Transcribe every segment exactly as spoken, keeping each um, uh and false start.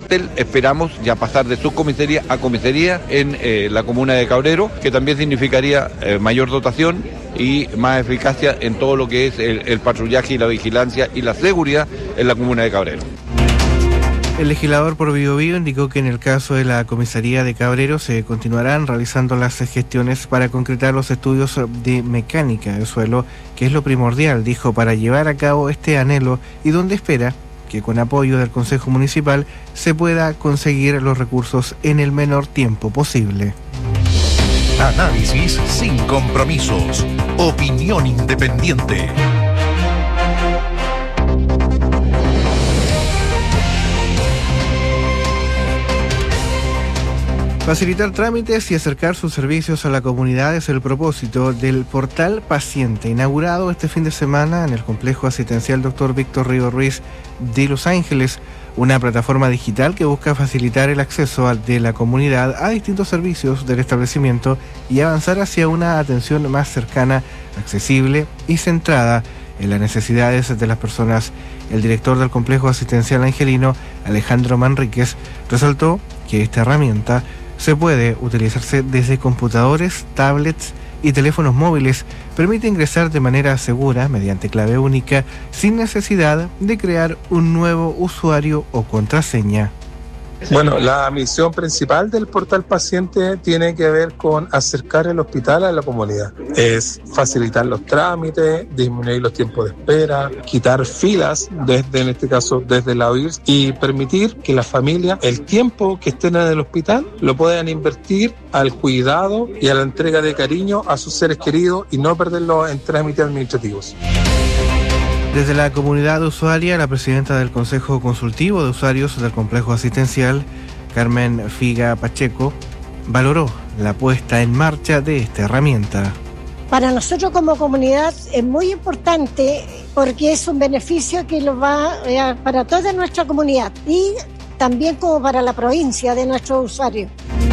cuartel, esperamos ya pasar de subcomisaría a comisaría en eh, la comuna de Cabrero, que también significaría eh, mayor dotación y más eficacia en todo lo que es el, el patrullaje y la vigilancia y la seguridad en la comuna de Cabrero. El legislador por Biobío indicó que en el caso de la comisaría de Cabrero se continuarán realizando las gestiones para concretar los estudios de mecánica del suelo, que es lo primordial, dijo, para llevar a cabo este anhelo, y donde espera que con apoyo del Consejo Municipal se pueda conseguir los recursos en el menor tiempo posible. Análisis sin compromisos. Opinión independiente. Facilitar trámites y acercar sus servicios a la comunidad es el propósito del Portal Paciente, inaugurado este fin de semana en el complejo asistencial doctor Víctor Río Ruiz de Los Ángeles, una plataforma digital que busca facilitar el acceso de la comunidad a distintos servicios del establecimiento y avanzar hacia una atención más cercana, accesible y centrada en las necesidades de las personas. El director del complejo asistencial angelino, Alejandro Manríquez, resaltó que esta herramienta se puede utilizarse desde computadores, tablets y teléfonos móviles. Permite ingresar de manera segura, mediante clave única, sin necesidad de crear un nuevo usuario o contraseña. Bueno, la misión principal del Portal Paciente tiene que ver con acercar el hospital a la comunidad. Es facilitar los trámites, disminuir los tiempos de espera, quitar filas, desde en este caso desde la O I R S, y permitir que la familia, el tiempo que estén en el hospital, lo puedan invertir al cuidado y a la entrega de cariño a sus seres queridos y no perderlo en trámites administrativos. Desde la comunidad usuaria, la presidenta del Consejo Consultivo de Usuarios del Complejo Asistencial, Carmen Figa Pacheco, valoró la puesta en marcha de esta herramienta. Para nosotros como comunidad es muy importante porque es un beneficio que lo va eh, para toda nuestra comunidad y también como para la provincia de nuestros usuarios.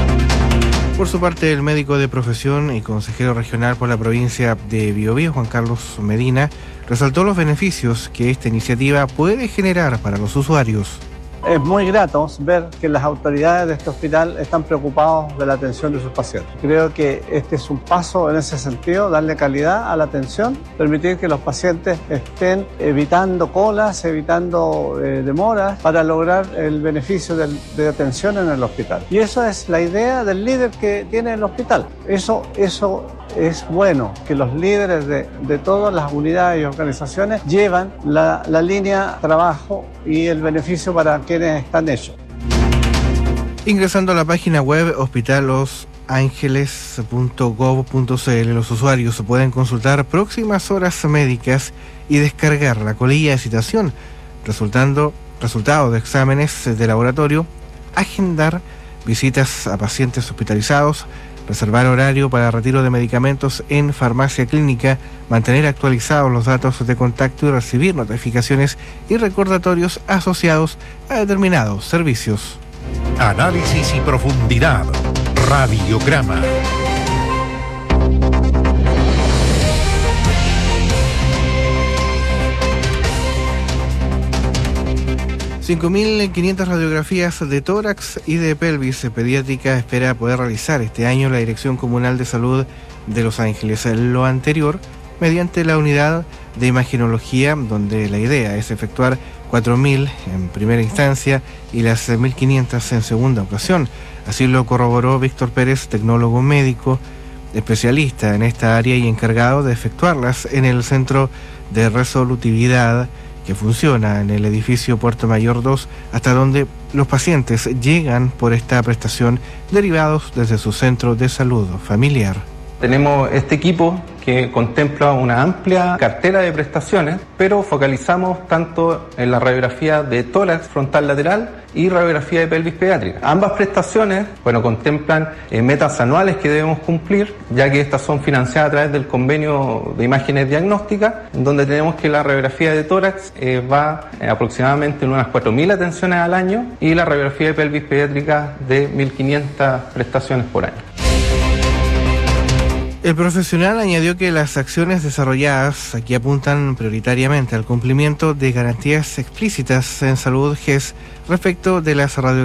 Por su parte, el médico de profesión y consejero regional por la provincia de Biobío, Juan Carlos Medina, resaltó los beneficios que esta iniciativa puede generar para los usuarios. Es muy grato ver que las autoridades de este hospital están preocupados de la atención de sus pacientes. Creo que este es un paso en ese sentido, darle calidad a la atención, permitir que los pacientes estén evitando colas, evitando eh, demoras para lograr el beneficio de, de atención en el hospital. Y esa es la idea del líder que tiene el hospital. Eso, eso es bueno, que los líderes de, de todas las unidades y organizaciones llevan la, la línea trabajo y el beneficio para quienes están hechos. Ingresando a la página web hospital los ángeles punto gov punto c l, los usuarios pueden consultar próximas horas médicas y descargar la colilla de citación, resultando resultados de exámenes de laboratorio, agendar visitas a pacientes hospitalizados, reservar horario para retiro de medicamentos en farmacia clínica, mantener actualizados los datos de contacto y recibir notificaciones y recordatorios asociados a determinados servicios. Análisis y profundidad. Radiograma. cinco mil quinientas radiografías de tórax y de pelvis pediátrica espera poder realizar este año la Dirección Comunal de Salud de Los Ángeles. Lo anterior mediante la unidad de imagenología, donde la idea es efectuar cuatro mil en primera instancia y las mil quinientas en segunda ocasión. Así lo corroboró Víctor Pérez, tecnólogo médico, especialista en esta área y encargado de efectuarlas en el Centro de Resolutividad que funciona en el edificio Puerto Mayor dos, hasta donde los pacientes llegan por esta prestación derivados desde su centro de salud familiar. Tenemos este equipo que contempla una amplia cartera de prestaciones, pero focalizamos tanto en la radiografía de tórax frontal lateral y radiografía de pelvis pediátrica. Ambas prestaciones, bueno, contemplan eh, metas anuales que debemos cumplir, ya que estas son financiadas a través del convenio de imágenes diagnósticas, donde tenemos que la radiografía de tórax eh, va eh, aproximadamente en unas cuatro mil atenciones al año y la radiografía de pelvis pediátrica de mil quinientas prestaciones por año. El profesional añadió que las acciones desarrolladas aquí apuntan prioritariamente al cumplimiento de garantías explícitas en salud G E S respecto de las radiografías